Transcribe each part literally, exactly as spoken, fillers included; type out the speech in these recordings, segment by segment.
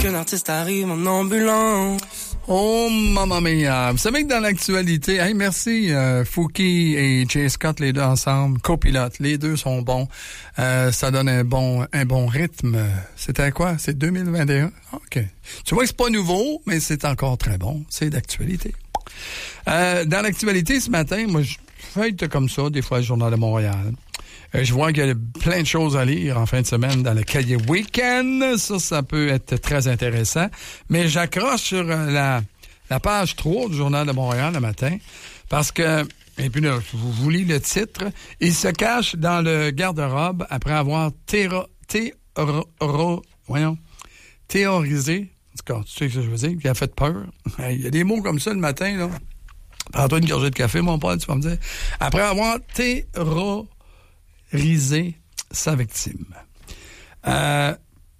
Qu'un artiste arrive en ambulance. Oh, mamma mia. Vous savez que dans l'actualité, hey, merci, euh, Fouki et Jay Scott, les deux ensemble, copilotes, les deux sont bons. Euh, ça donne un bon, un bon rythme. C'était quoi? C'est deux mille vingt et un? OK. Tu vois que c'est pas nouveau, mais c'est encore très bon. C'est d'actualité. Euh, dans l'actualité, ce matin, moi, je feuillete comme ça, des fois, le Journal de Montréal. Euh, je vois qu'il y a plein de choses à lire en fin de semaine dans le cahier week-end. Ça, ça peut être très intéressant. Mais j'accroche sur la, la page trois du Journal de Montréal le matin parce que, et puis là, vous, vous lisez le titre, il se cache dans le garde-robe après avoir théro, théro, voyons, théorisé, en tout cas, tu sais ce que je veux dire, qui a fait peur. Il y a des mots comme ça le matin, là. Prends-toi une gorgée de café, mon pote, tu vas me dire. Après avoir théorisé riser sa victime. Euh,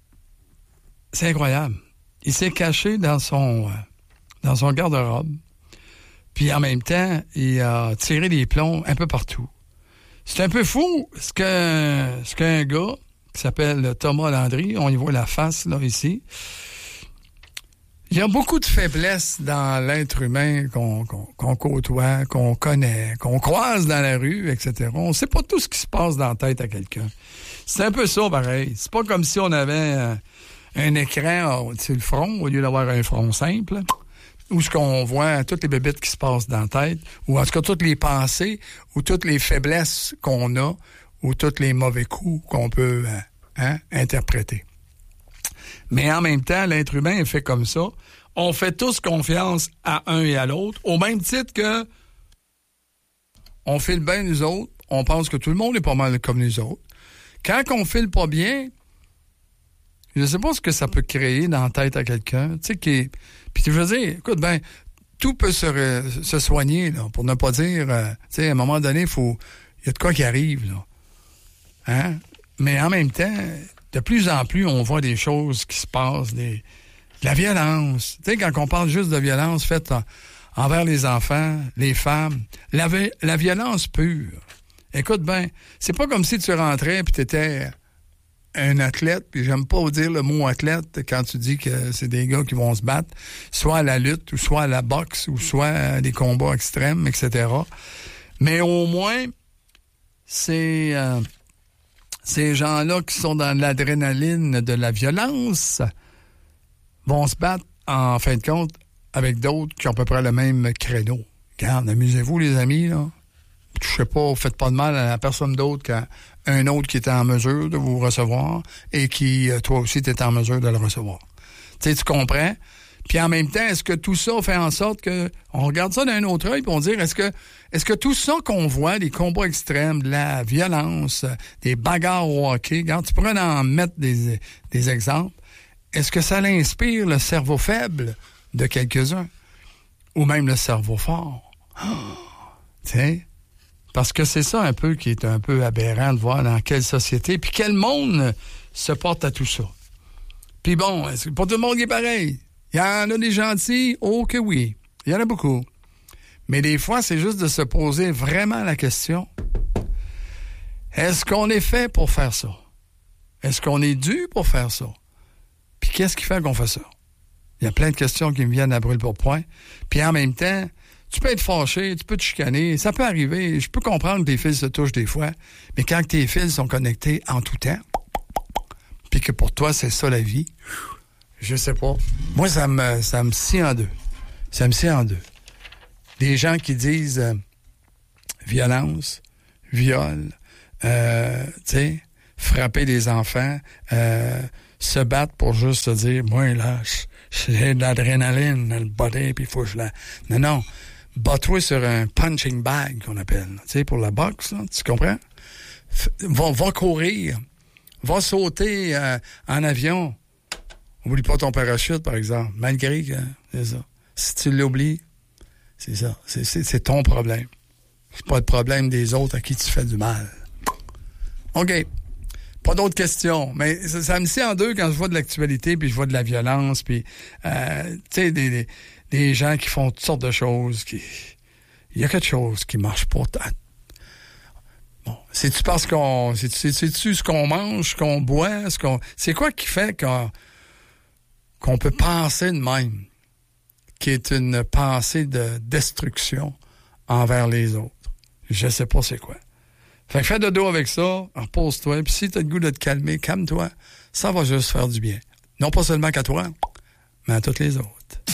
c'est incroyable. Il s'est caché dans son, euh, dans son garde-robe, puis en même temps, il a tiré des plombs un peu partout. C'est un peu fou ce que ce qu'un gars qui s'appelle Thomas Landry, on y voit la face là ici. Il y a beaucoup de faiblesses dans l'être humain qu'on, qu'on, qu'on côtoie, qu'on connaît, qu'on croise dans la rue, et cetera. On ne sait pas tout ce qui se passe dans la tête à quelqu'un. C'est un peu ça, pareil. C'est pas comme si on avait un, un écran sur le front, au lieu d'avoir un front simple, où ce qu'on voit toutes les bébites qui se passent dans la tête, ou en tout cas toutes les pensées, ou toutes les faiblesses qu'on a, ou tous les mauvais coups qu'on peut hein, interpréter. Mais en même temps, l'être humain est fait comme ça. On fait tous confiance à un et à l'autre, au même titre que on file bien nous autres, on pense que tout le monde est pas mal comme nous autres. Quand on file pas bien, je sais pas ce que ça peut créer dans la tête à quelqu'un, tu sais, qui puis tu veux dire, écoute, ben, tout peut se, re... se soigner, là, pour ne pas dire, euh, tu sais, à un moment donné, faut, il y a de quoi qui arrive, là. Hein? Mais en même temps, de plus en plus, on voit des choses qui se passent, des, de la violence. Tu sais, quand on parle juste de violence faite en, envers les enfants, les femmes, la, la violence pure. Écoute bien, c'est pas comme si tu rentrais puis tu étais un athlète, puis j'aime pas vous dire le mot athlète quand tu dis que c'est des gars qui vont se battre, soit à la lutte, ou soit à la boxe, ou soit à des combats extrêmes, et cetera. Mais au moins, c'est... Euh, ces gens-là qui sont dans l'adrénaline de la violence vont se battre, en fin de compte, avec d'autres qui ont à peu près le même créneau. Regarde, amusez-vous, les amis, là. Touchez pas, faites pas de mal à la personne d'autre qu'à un autre qui était en mesure de vous recevoir et qui, toi aussi, t'es en mesure de le recevoir. Tu sais, tu comprends? Puis en même temps, est-ce que tout ça fait en sorte que on regarde ça d'un autre œil et on dit est-ce que est-ce que tout ça qu'on voit, les combats extrêmes, de la violence, des bagarres au hockey, regarde, tu pourrais en mettre des, des exemples, est-ce que ça l'inspire le cerveau faible de quelques-uns? Ou même le cerveau fort? Oh, tu sais? Parce que c'est ça un peu qui est un peu aberrant de voir dans quelle société, puis quel monde se porte à tout ça. Puis bon, est-ce que pas tout le monde qui est pareil? Il y en a des gentils, oh que oui. Il y en a beaucoup. Mais des fois, c'est juste de se poser vraiment la question. Est-ce qu'on est fait pour faire ça? Est-ce qu'on est dû pour faire ça? Puis qu'est-ce qui fait qu'on fait ça? Il y a plein de questions qui me viennent à brûle-pourpoint. Puis en même temps, tu peux être fâché, tu peux te chicaner, ça peut arriver. Je peux comprendre que tes fils se touchent des fois, mais quand tes fils sont connectés en tout temps, puis que pour toi, c'est ça la vie... Je sais pas. Moi, ça me, ça me scie en deux. Ça me scie en deux. Des gens qui disent euh, violence, viol, euh, tu sais, frapper des enfants, euh, se battre pour juste se dire, moi, là, j'ai de l'adrénaline dans le body, puis il faut que je la... Non, non. Bats-toi sur un punching bag, qu'on appelle, tu sais, pour la boxe, là, tu comprends? F- va, va courir. Va sauter euh, en avion. Oublie pas ton parachute, par exemple. Malgré que, c'est ça. Si tu l'oublies, c'est ça. C'est, c'est, c'est ton problème. C'est pas le problème des autres à qui tu fais du mal. OK. Pas d'autres questions. Mais ça, ça me scie en deux quand je vois de l'actualité, puis je vois de la violence, puis, euh, tu sais, des, des, des gens qui font toutes sortes de choses. Qui... Il y a quelque chose qui marche pas. Bon, c'est-tu parce qu'on... C'est-tu, c'est-tu ce qu'on mange, ce qu'on boit, ce qu'on... C'est quoi qui fait qu'on... qu'on peut penser de même, qui est une pensée de destruction envers les autres. Je sais pas c'est quoi. Fait que fais de dos avec ça, repose-toi, puis si t'as le goût de te calmer, calme-toi, ça va juste faire du bien. Non pas seulement qu'à toi, mais à toutes les autres.